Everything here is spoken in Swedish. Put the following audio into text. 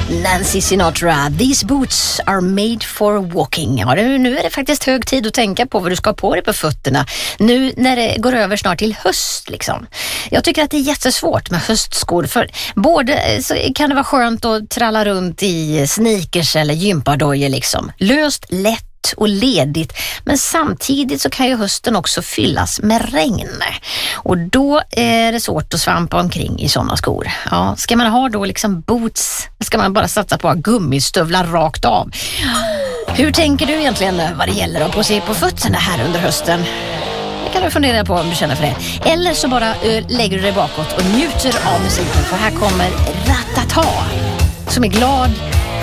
Nancy Sinatra, These boots are made for walking. Ja, nu är det faktiskt hög tid att tänka på vad du ska ha på dig på fötterna. Nu när det går över snart till höst liksom. Jag tycker att det är jättesvårt med höstskor. För både så kan det vara skönt att tralla runt i sneakers eller gympadojor liksom. Löst, lätt och ledigt, men samtidigt så kan ju hösten också fyllas med regn och då är det svårt att svampa omkring i sådana skor. Ja, ska man ha då liksom boots, ska man bara satsa på gummistövlar rakt av. Hur tänker du egentligen vad det gäller att på sig på fötterna här under hösten? Det kan du fundera på om du känner för det. Eller så bara lägger du dig bakåt och njuter av musiken, för här kommer Ratata som är glad